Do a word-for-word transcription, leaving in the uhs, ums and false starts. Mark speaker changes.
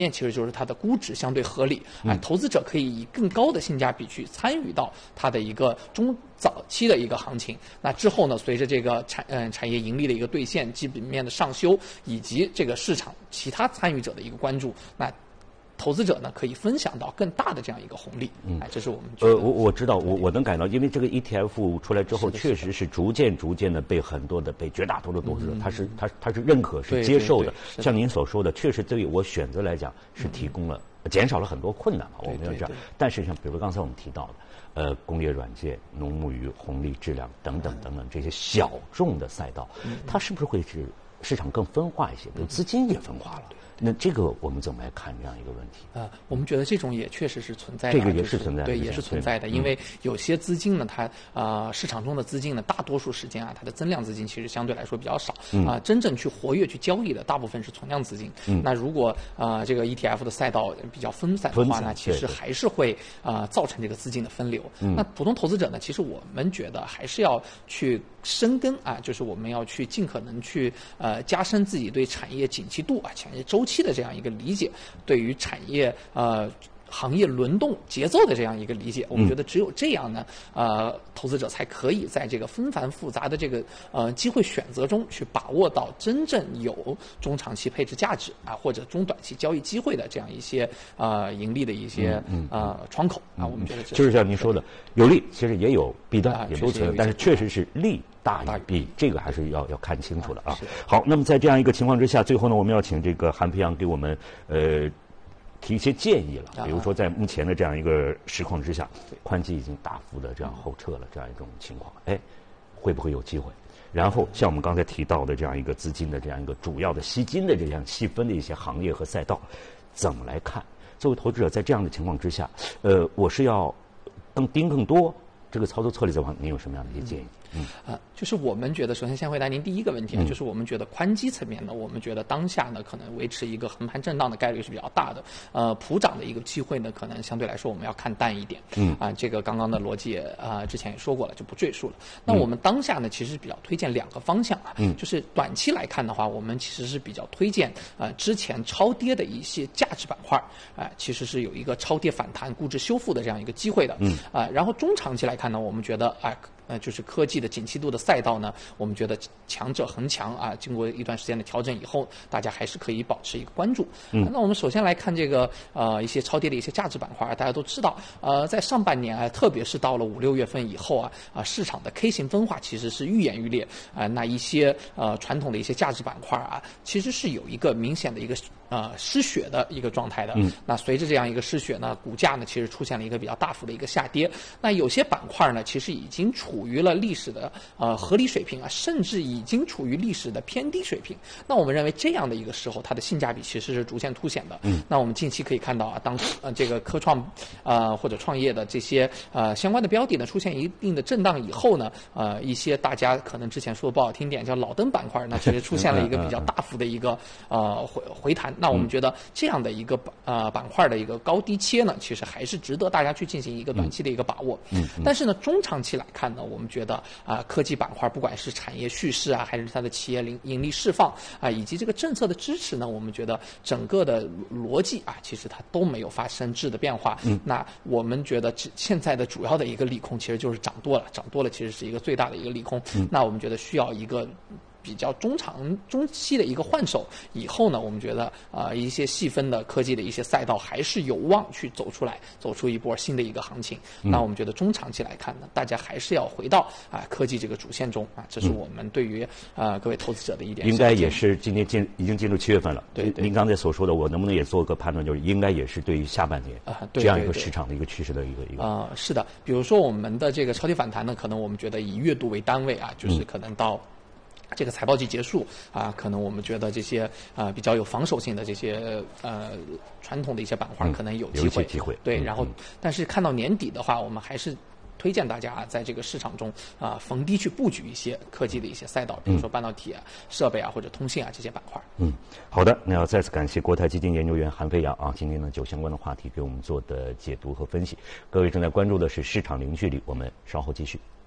Speaker 1: 面其实就是它的估值相对合理，哎，投资者可以以更高的性价比去参与到它的一个中早期的一个行情。那之后呢，随着这个产嗯产业盈利的一个兑现、基本面的上修，以及这个市场其他参与者的一个关注，那投资者呢可以分享到更大的这样一个红利。嗯，哎，这是我们觉得。
Speaker 2: 呃，我我知道，我我能感到，因为这个 E T F 出来之后，确实是逐渐逐渐的被很多的被绝大多数投资者，他是他他是认可、是接受的。像您所说的，确实对于我选择来讲是提供了减少了很多困难嘛，我们要这样。但是像比如刚才我们提到的，呃，工业软件、农牧渔、红利质量等等等等这些小众的赛道，它是不是会是市场更分化一些？比如资金也分化了。那这个我们怎么来看这样一个问题？
Speaker 1: 啊、呃，我们觉得这种也确实是存在的，
Speaker 2: 这个也是存在的，
Speaker 1: 对，也是存在的。因为有些资金呢，它啊、呃、市场中的资金呢，大多数时间啊，它的增量资金其实相对来说比较少啊、嗯呃，真正去活跃去交易的大部分是存量资金。嗯，那如果啊、呃、这个 E T F 的赛道比较分散的话呢，其实还是会啊、呃、造成这个资金的分流。嗯，那普通投资者呢，其实我们觉得还是要去深耕啊，就是我们要去尽可能去呃加深自己对产业景气度啊、产业周期的这样一个理解，对于产业呃行业轮动节奏的这样一个理解，我们觉得只有这样呢，呃，投资者才可以在这个纷繁复杂的这个呃机会选择中去把握到真正有中长期配置价值啊，或者中短期交易机会的这样一些呃盈利的一些呃窗口啊，我们觉得这
Speaker 2: 就是像您说的，有利其实也有弊端，也不存，但是确实是利大于弊，这个还是要要看清楚了啊。好，那么在这样一个情况之下，最后呢，我们要请这个韩培阳给我们呃。提一些建议了，比如说在目前的这样一个实况之下，宽基已经大幅的这样后撤了，这样一种情况，哎，会不会有机会？然后像我们刚才提到的这样一个资金的这样一个主要的吸金的这样细分的一些行业和赛道，怎么来看？作为投资者，在这样的情况之下，呃，我是要更盯更多，这个操作策略的话，您有什么样的一些建议？
Speaker 1: 嗯啊，就是我们觉得，首先先回答您第一个问题啊，嗯、就是我们觉得宽基层面呢，我们觉得当下呢可能维持一个横盘震荡的概率是比较大的，呃，普涨的一个机会呢，可能相对来说我们要看淡一点。嗯啊，这个刚刚的逻辑啊、呃，之前也说过了，就不赘述了。那我们当下呢，其实比较推荐两个方向啊，嗯，就是短期来看的话，我们其实是比较推荐呃之前超跌的一些价值板块啊、呃，其实是有一个超跌反弹、估值修复的这样一个机会的。嗯啊、呃，然后中长期来看呢，我们觉得啊。呃呃，就是科技的景气度的赛道呢，我们觉得强者恒强啊，经过一段时间的调整以后，大家还是可以保持一个关注。嗯，那我们首先来看这个呃一些超跌的一些价值板块，大家都知道，呃，在上半年啊，特别是到了五六月份以后啊，啊、呃、市场的 K 型分化其实是愈演愈烈啊、呃，那一些呃传统的一些价值板块啊，其实是有一个明显的一个呃失血的一个状态的。嗯，那随着这样一个失血呢，股价呢其实出现了一个比较大幅的一个下跌。那有些板块呢，其实已经处处于了历史的呃合理水平啊，甚至已经处于历史的偏低水平。那我们认为这样的一个时候，它的性价比其实是逐渐凸显的。嗯，那我们近期可以看到啊，当呃这个科创呃或者创业的这些呃相关的标的呢出现一定的震荡以后呢，呃一些大家可能之前说的不好听点叫老登板块，那其实出现了一个比较大幅的一个呃回回弹。那我们觉得这样的一个呃板块的一个高低切呢，其实还是值得大家去进行一个短期的一个把握。嗯，但是呢，中长期来看呢，我们觉得啊、呃，科技板块不管是产业叙事啊，还是它的企业盈盈利释放啊，以及这个政策的支持呢，我们觉得整个的逻辑啊，其实它都没有发生质的变化。嗯，那我们觉得现在的主要的一个利空其实就是涨多了，涨多了其实是一个最大的一个利空。嗯，那我们觉得需要一个比较中长中期的一个换手以后呢，我们觉得啊、呃、一些细分的科技的一些赛道还是有望去走出来，走出一波新的一个行情。嗯、那我们觉得中长期来看呢，大家还是要回到啊、呃、科技这个主线中啊，这是我们对于啊、呃、各位投资者的一点。
Speaker 2: 应该也是今天进已经进入七月份了。
Speaker 1: 对对。
Speaker 2: 您刚才所说的，我能不能也做个判断，就是应该也是对于下半年啊、呃、这样一个市场的一个趋势的一个一个。
Speaker 1: 啊、呃，是的，比如说我们的这个超跌反弹呢，可能我们觉得以月度为单位啊，就是可能到。这个财报季结束啊，可能我们觉得这些啊、呃、比较有防守性的这些呃传统的一些板块可能有机会，
Speaker 2: 嗯、机会
Speaker 1: 对，
Speaker 2: 嗯、
Speaker 1: 然后、嗯、但是看到年底的话，我们还是推荐大家在这个市场中啊、呃、逢低去布局一些科技的一些赛道，比如说半导体啊、嗯、设备啊或者通信啊这些板块。
Speaker 2: 嗯，好的，那要再次感谢国泰基金研究员韩培阳啊，今天呢就相关的话题给我们做的解读和分析。各位正在关注的是市场零距离，我们稍后继续。